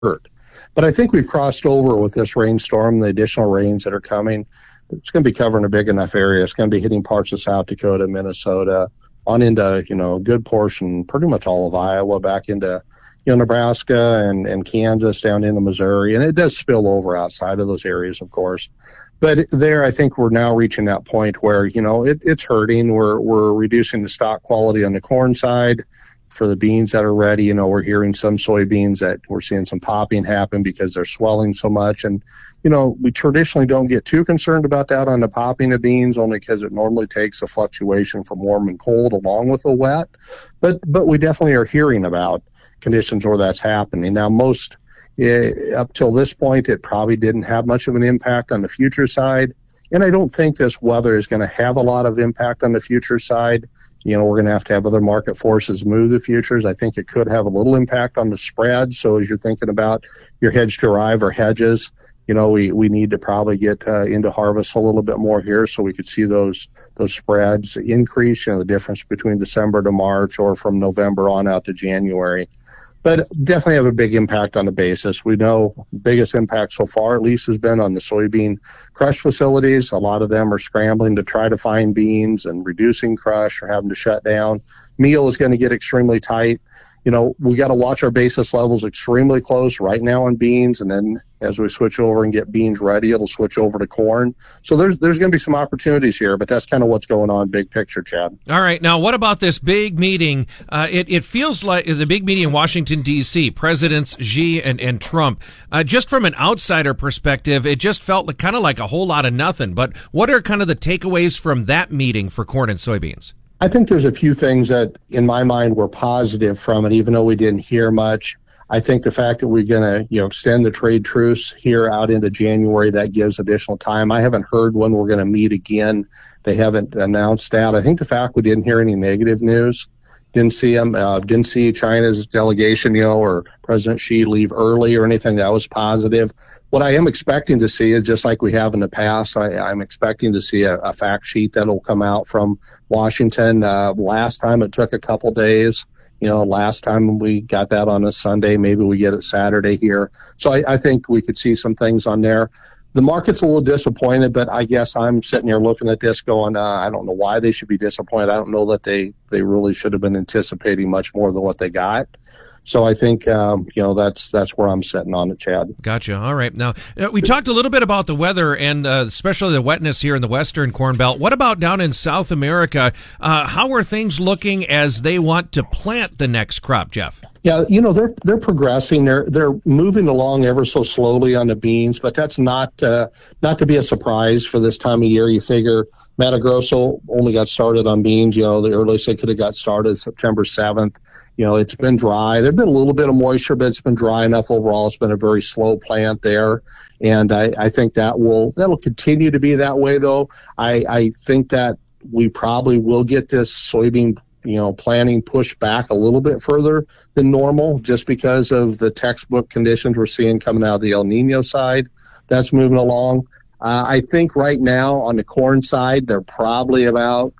hurt. But I think we've crossed over with this rainstorm, the additional rains that are coming. It's going to be covering a big enough area. It's going to be hitting parts of South Dakota, Minnesota, on into, a good portion, pretty much all of Iowa, back into, Nebraska and Kansas, down into Missouri. And it does spill over outside of those areas, of course. But there, I think we're now reaching that point where, it's hurting. We're reducing the stock quality on the corn side. For the beans that are ready, we're hearing some soybeans that we're seeing some popping happen because they're swelling so much. And, we traditionally don't get too concerned about that on the popping of beans, only because it normally takes a fluctuation from warm and cold along with the wet. But we definitely are hearing about conditions where that's happening. Now, up till this point, it probably didn't have much of an impact on the future side. And I don't think this weather is going to have a lot of impact on the future side. We're going to have other market forces move the futures. I think it could have a little impact on the spread. So as you're thinking about your hedge to arrive or hedges, we need to probably get into harvest a little bit more here so we could see those spreads increase, the difference between December to March or from November on out to January. But definitely have a big impact on the basis. We know biggest impact so far, at least, has been on the soybean crush facilities. A lot of them are scrambling to try to find beans and reducing crush or having to shut down. Meal is going to get extremely tight. We got to watch our basis levels extremely close right now on beans, and then as we switch over and get beans ready, it'll switch over to corn. So there's going to be some opportunities here, but that's kind of what's going on big picture, Chad. All right. Now, what about this big meeting? It feels like the big meeting in Washington, D.C., Presidents Xi and Trump. Just from an outsider perspective, it just felt kind of like a whole lot of nothing. But what are kind of the takeaways from that meeting for corn and soybeans? I think there's a few things that, in my mind, were positive from it, even though we didn't hear much. I think the fact that we're going to, extend the trade truce here out into January, that gives additional time. I haven't heard when we're going to meet again. They haven't announced that. I think the fact we didn't hear any negative news, didn't see China's delegation, or President Xi leave early or anything, that was positive. What I am expecting to see is, just like we have in the past, I'm expecting to see a fact sheet that'll come out from Washington. Last time it took a couple days. Last time we got that on a Sunday, maybe we get it Saturday here. So I think we could see some things on there. The market's a little disappointed, but I guess I'm sitting here looking at this going, I don't know why they should be disappointed. I don't know that they really should have been anticipating much more than what they got. So I think, that's where I'm sitting on it, Chad. Gotcha. All right. Now, we talked a little bit about the weather and especially the wetness here in the Western Corn Belt. What about down in South America? How are things looking as they want to plant the next crop, Jeff? Yeah, they're progressing. They're moving along ever so slowly on the beans, but that's not to be a surprise for this time of year. You figure Mato Grosso only got started on beans. The earliest they could have got started September 7th. It's been dry. There's been a little bit of moisture, but it's been dry enough overall. It's been a very slow plant there, and I think that'll continue to be that way. Though I think that we probably will get this soybean planting pushed back a little bit further than normal, just because of the textbook conditions we're seeing coming out of the El Nino side. That's moving along. I think right now on the corn side, they're probably about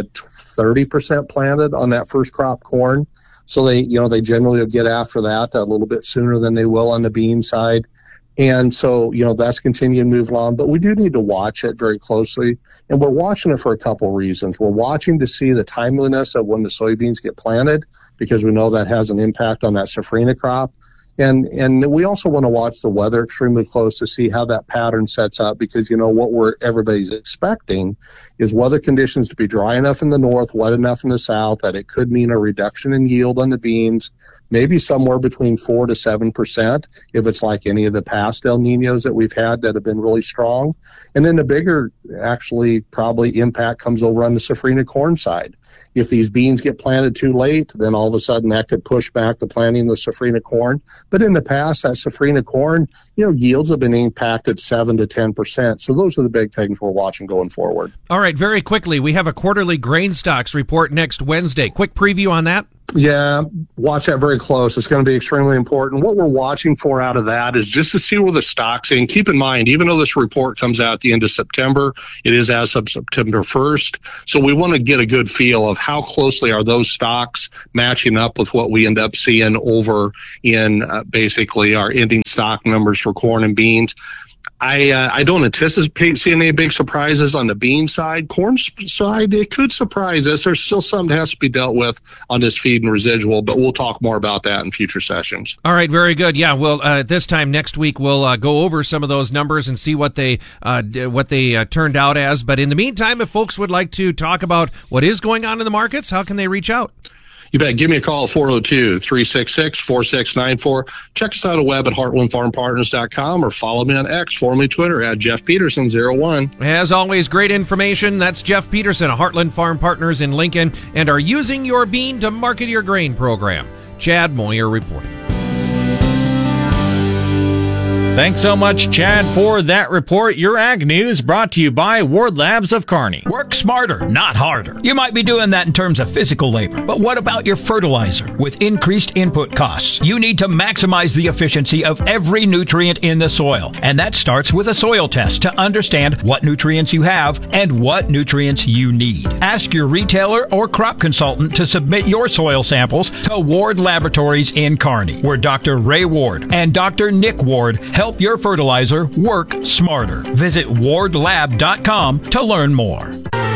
30% planted on that first crop corn. So they generally will get after that a little bit sooner than they will on the bean side. And so, that's continuing to move along, but we do need to watch it very closely. And we're watching it for a couple of reasons. We're watching to see the timeliness of when the soybeans get planted, because we know that has an impact on that safrinha crop. And we also want to watch the weather extremely close to see how that pattern sets up, because what everybody's expecting is weather conditions to be dry enough in the north, wet enough in the south, that it could mean a reduction in yield on the beans, maybe somewhere between 4 to 7% if it's like any of the past El Ninos that we've had that have been really strong. And then the bigger actually probably impact comes over on the safrinha corn side. If these beans get planted too late, then all of a sudden that could push back the planting of the safrinha corn. But in the past, that safrinha corn, yields have been impacted 7 to 10%. So those are the big things we're watching going forward. All right, very quickly, we have a quarterly grain stocks report next Wednesday. Quick preview on that. Yeah, watch that very close. It's going to be extremely important. What we're watching for out of that is just to see where the stock's in. Keep in mind, even though this report comes out at the end of September, it is as of September 1st. So we want to get a good feel of how closely are those stocks matching up with what we end up seeing over in basically our ending stock numbers for corn and beans. I don't anticipate seeing any big surprises on the bean side. Corn side, it could surprise us. There's still something that has to be dealt with on this feed and residual, but we'll talk more about that in future sessions. All right, very good. Yeah, well, this time next week we'll go over some of those numbers and see what they turned out as. But in the meantime, if folks would like to talk about what is going on in the markets, how can they reach out? You bet. Give me a call at 402-366-4694. Check us out at web at heartlandfarmpartners.com or follow me on X, formerly Twitter, at Jeff Peterson01. As always, great information. That's Jeff Peterson of Heartland Farm Partners in Lincoln and are using your bean to market your grain program. Chad Moyer reporting. Thanks so much, Chad, for that report. Your Ag News brought to you by Ward Labs of Kearney. Work smarter, not harder. You might be doing that in terms of physical labor, but what about your fertilizer? With increased input costs, you need to maximize the efficiency of every nutrient in the soil. And that starts with a soil test to understand what nutrients you have and what nutrients you need. Ask your retailer or crop consultant to submit your soil samples to Ward Laboratories in Kearney, where Dr. Ray Ward and Dr. Nick Ward help your fertilizer work smarter. Visit wardlab.com to learn more.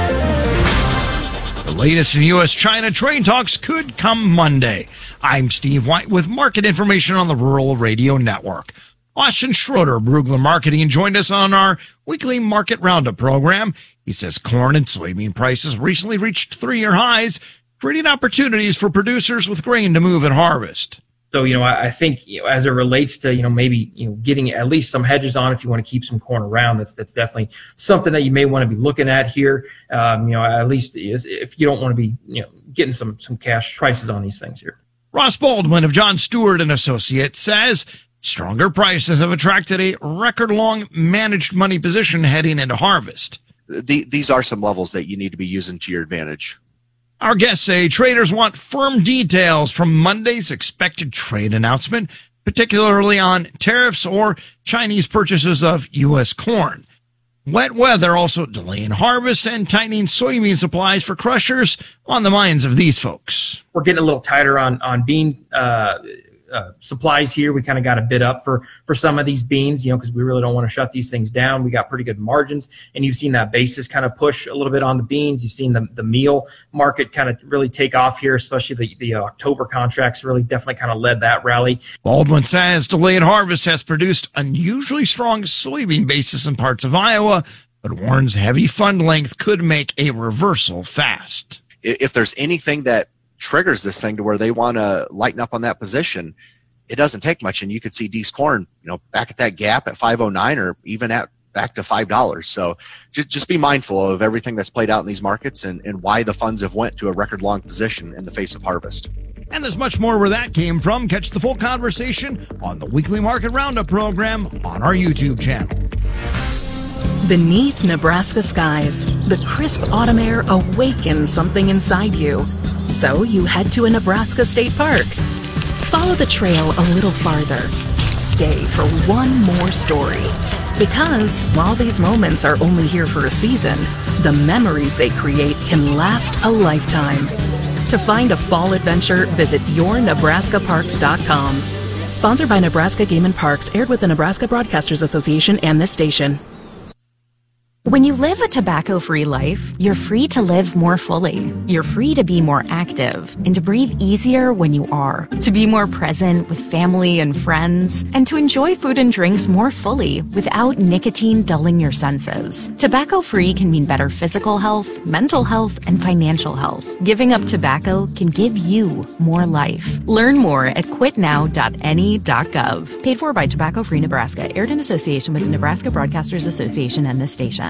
The latest in U.S.-China trade talks could come Monday. I'm Steve White with market information on the Rural Radio Network. Austin Schroeder, Brugler Marketing, joined us on our weekly Market Roundup program. He says corn and soybean prices recently reached 3-year highs, creating opportunities for producers with grain to move at harvest. So, I think, as it relates to, maybe, getting at least some hedges on if you want to keep some corn around, that's definitely something that you may want to be looking at here. At least if you don't want to be, getting some cash prices on these things here. Ross Baldwin of John Stewart and Associates says stronger prices have attracted a record long managed money position heading into harvest. These are some levels that you need to be using to your advantage. Our guests say traders want firm details from Monday's expected trade announcement, particularly on tariffs or Chinese purchases of U.S. corn. Wet weather also delaying harvest and tightening soybean supplies for crushers on the minds of these folks. We're getting a little tighter on bean supplies here. We kind of got a bid up for some of these beans, because we really don't want to shut these things down. We got pretty good margins, and you've seen that basis kind of push a little bit on the beans. You've seen the meal market kind of really take off here, especially the October contracts really definitely kind of led that rally. Baldwin says delayed harvest has produced unusually strong soybean basis in parts of Iowa, but warns heavy fund length could make a reversal fast. If there's anything that triggers this thing to where they want to lighten up on that position, it doesn't take much, and you could see D's corn, back at that gap at 509 or even back to $5. So just be mindful of everything that's played out in these markets and why the funds have went to a record long position in the face of harvest. And there's much more where that came from. Catch the full conversation on the weekly Market Roundup program on our YouTube channel. Beneath Nebraska skies, the crisp autumn air awakens something inside you. So you head to a Nebraska state park. Follow the trail a little farther. Stay for one more story. Because while these moments are only here for a season, the memories they create can last a lifetime. To find a fall adventure, visit yournebraskaparks.com. Sponsored by Nebraska Game and Parks, aired with the Nebraska Broadcasters Association and this station. When you live a tobacco-free life, you're free to live more fully. You're free to be more active and to breathe easier when you are, to be more present with family and friends, and to enjoy food and drinks more fully without nicotine dulling your senses. Tobacco-free can mean better physical health, mental health, and financial health. Giving up tobacco can give you more life. Learn more at quitnow.ne.gov. Paid for by Tobacco Free Nebraska, aired in association with the Nebraska Broadcasters Association and this station.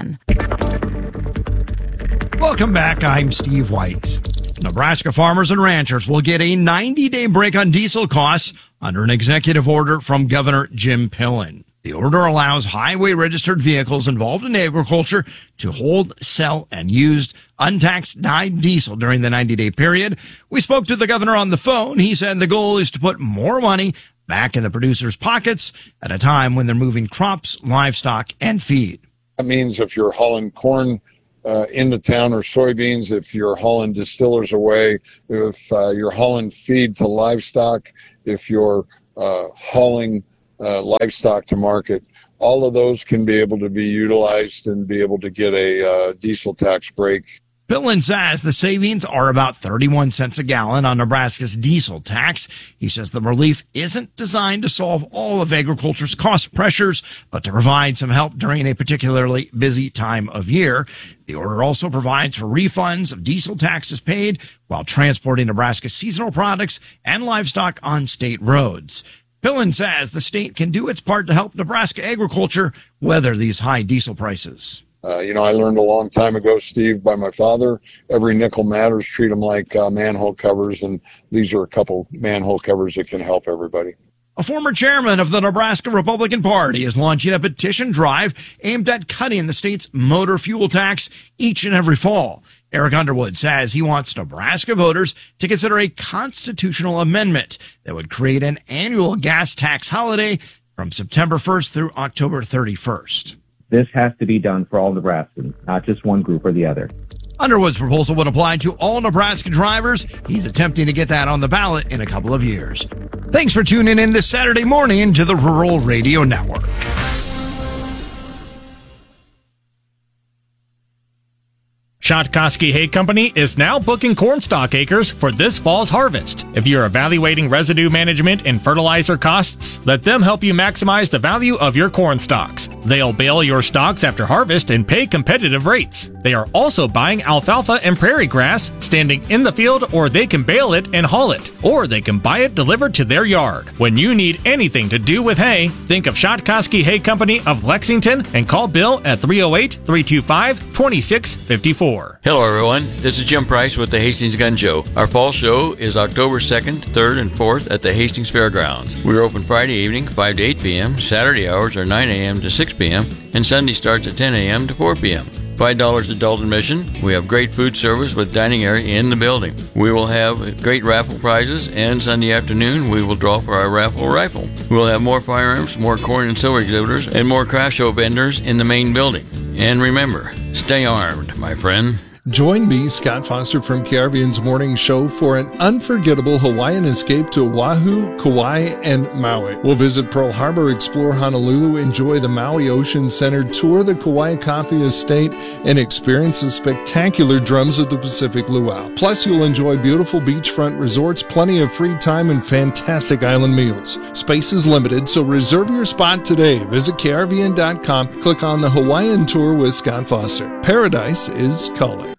Welcome back. I'm Steve White. Nebraska farmers and ranchers will get a 90-day break on diesel costs under an executive order from Governor Jim Pillen. The order allows highway-registered vehicles involved in agriculture to hold, sell, and use untaxed dyed diesel during the 90-day period. We spoke to the governor on the phone. He said the goal is to put more money back in the producers' pockets at a time when they're moving crops, livestock, and feed. That means if you're hauling corn into town or soybeans, if you're hauling distillers away, if you're hauling feed to livestock, if you're hauling livestock to market, all of those can be able to be utilized and be able to get a diesel tax break. Billin says the savings are about 31 cents a gallon on Nebraska's diesel tax. He says the relief isn't designed to solve all of agriculture's cost pressures, but to provide some help during a particularly busy time of year. The order also provides for refunds of diesel taxes paid while transporting Nebraska's seasonal products and livestock on state roads. Billin says the state can do its part to help Nebraska agriculture weather these high diesel prices. I learned a long time ago, Steve, by my father, every nickel matters. Treat them like manhole covers, and these are a couple manhole covers that can help everybody. A former chairman of the Nebraska Republican Party is launching a petition drive aimed at cutting the state's motor fuel tax each and every fall. Eric Underwood says he wants Nebraska voters to consider a constitutional amendment that would create an annual gas tax holiday from September 1st through October 31st. This has to be done for all Nebraskans, not just one group or the other. Underwood's proposal would apply to all Nebraska drivers. He's attempting to get that on the ballot in a couple of years. Thanks for tuning in this Saturday morning to the Rural Radio Network. Shotkoski Hay Company is now booking cornstalk acres for this fall's harvest. If you're evaluating residue management and fertilizer costs, let them help you maximize the value of your corn stalks. They'll bale your stalks after harvest and pay competitive rates. They are also buying alfalfa and prairie grass, standing in the field, or they can bale it and haul it, or they can buy it delivered to their yard. When you need anything to do with hay, think of Shotkoski Hay Company of Lexington and call Bill at 308-325-2654. Hello everyone, this is Jim Price with the Hastings Gun Show. Our fall show is October 2nd, 3rd, and 4th at the Hastings Fairgrounds. We're open Friday evening 5 to 8 p.m., Saturday hours are 9 a.m. to 6 p.m., and Sunday starts at 10 a.m. to 4 p.m. $5 adult admission. We have great food service with dining area in the building. We will have great raffle prizes, and Sunday afternoon we will draw for our raffle rifle. We'll have more firearms, more corn and silver exhibitors, and more craft show vendors in the main building. And remember, stay armed, my friend. Join me, Scott Foster from Caribbean's Morning Show for an unforgettable Hawaiian escape to Oahu, Kauai, and Maui. We'll visit Pearl Harbor, explore Honolulu, enjoy the Maui Ocean Center, tour the Kauai Coffee Estate, and experience the spectacular Drums of the Pacific Luau. Plus, you'll enjoy beautiful beachfront resorts, plenty of free time, and fantastic island meals. Space is limited, so reserve your spot today. Visit Caribbean.com, click on the Hawaiian Tour with Scott Foster. Paradise is calling.